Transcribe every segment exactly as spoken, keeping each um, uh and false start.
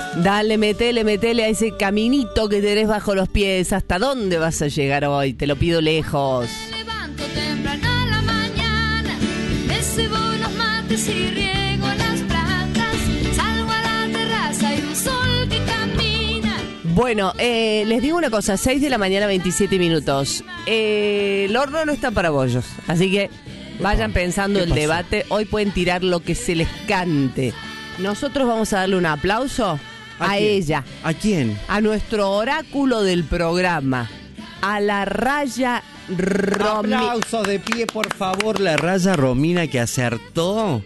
Dale, metele, metele a ese caminito que tenés bajo los pies. ¿Hasta dónde vas a llegar hoy? Te lo pido lejos. Me levanto temprano a la mañana, me cebo los mates y riego las plantas. Salgo a la terraza y un sol que camina. Bueno, eh, les digo una cosa, seis de la mañana, veintisiete minutos. Eh, el horno no está para bollos, así que vayan pensando el debate. Hoy pueden tirar lo que se les cante. Nosotros vamos a darle un aplauso a, ¿A quién? ella. ¿A quién? A nuestro oráculo del programa, a la Raya Romina. Aplausos de pie, por favor. La Raya Romina, que acertó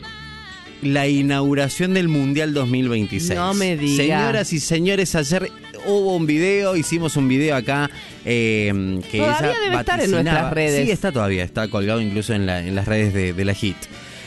la inauguración del Mundial dos mil veintiséis. No me digas. Señoras y señores, ayer hubo un video, hicimos un video acá. Eh, que Todavía ella debe estar en vaticinaba. nuestras redes. Sí, está todavía, está colgado incluso en, la, en las redes de, de la Hit.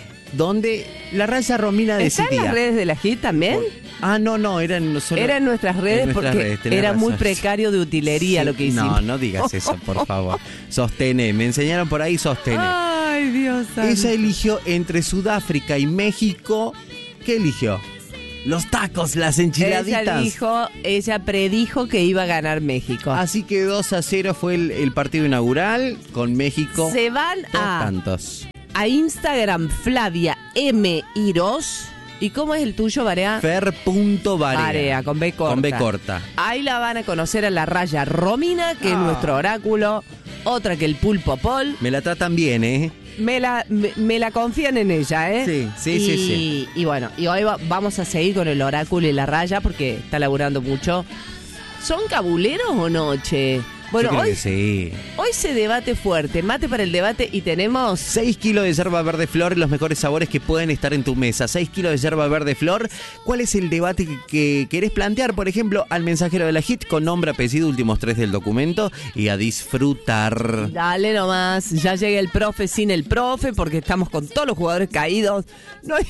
Donde la Raya Romina ¿Está decidía... en las redes de la Hit también? Ah, no, no, eran solo... Era en nuestras redes en nuestras porque redes, tenés era razón. muy precario de utilería Sí, lo que hicimos. No, no digas eso, por favor. Sostené, me enseñaron por ahí, sostené. Ay, Dios santo. Ella eligió entre Sudáfrica y México. ¿Qué eligió? Los tacos, las enchiladitas. Ella dijo, ella predijo que iba a ganar México. Así que dos a cero fue el, el partido inaugural con México. Se van Dos a, tantos. a Instagram Flavia M. Iros. ¿Y cómo es el tuyo, Barea? Fer.barea. Barea, con B corta. Con B corta. Ahí la van a conocer a la Raya Romina, que Ah. es nuestro oráculo. Otra que el Pulpo Pol. Me la tratan bien, ¿eh? Me la, me, me la confían en ella, ¿eh? Sí, sí, y, sí, sí. Y bueno, y hoy va- vamos a seguir con el oráculo y la Raya porque está laburando mucho. ¿Son cabuleros o no, che? Bueno, Yo creo hoy, que sí. hoy se debate fuerte. Mate para el debate y tenemos... seis kilos de yerba verde flor, los mejores sabores que pueden estar en tu mesa. seis kilos de yerba verde flor. ¿Cuál es el debate que, que querés plantear? Por ejemplo, al mensajero de la Hit con nombre, apellido, últimos tres del documento y a disfrutar. Dale nomás, ya llega el profe sin el profe porque estamos con todos los jugadores caídos. No hay...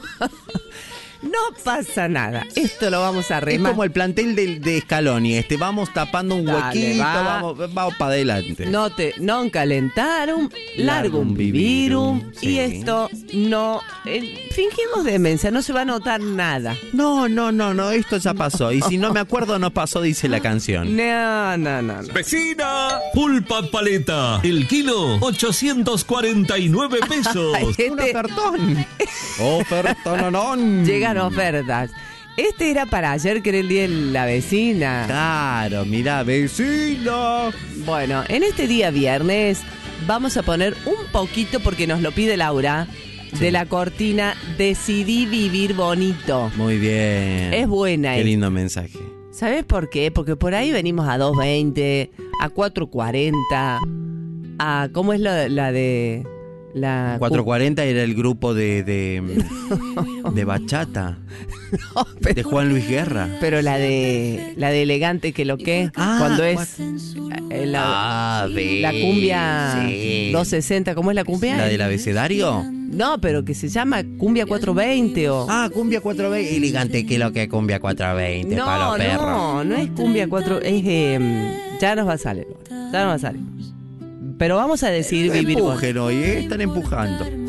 No pasa nada. Esto lo vamos a Es remar. como el plantel de, de Scaloni. Este, vamos tapando un Dale, huequito, va. vamos, vamos para adelante. No te, non calentarum, largum vivirum. Sí. Y esto no... eh, fingimos demencia, no se va a notar nada. No, no, no, no, esto ya pasó. Y si no me acuerdo, no pasó, dice la canción. No, no, no, no. ¡Vecina! Pulpa paleta. El kilo, ochocientos cuarenta y nueve pesos. Este- Un ofertón. Ofertononón. Llegan ofertas. Este era para ayer, que era el día de la vecina. Claro, mirá, vecino. Bueno, en este día viernes vamos a poner un poquito, porque nos lo pide Laura, de la cortina Decidí Vivir Bonito. Muy bien. Es buena Qué esta. lindo mensaje. ¿Sabes por qué? Porque por ahí venimos a dos veinte, a cuatro cuarenta, a... ¿Cómo es la, la de...? La cuatrocientos cuarenta era el grupo de de, de bachata, No, pero, de Juan Luis Guerra. pero la de la de elegante que lo que Ah, cuando es cua- eh, la, Ah, ve, la cumbia sí. doscientos sesenta, ¿cómo es la cumbia? ¿La del abecedario? No, pero que se llama cumbia cuatrocientos veinte o... Ah, cumbia cuatrocientos veinte. Elegante, ¿qué es lo que es cumbia cuatrocientos veinte? para no, los perros. no, no es cumbia cuatro, es eh, ya nos va a salir, ya nos va a salir. Pero vamos a decidir vivir con... Empujen hoy, ¿eh? Están empujando.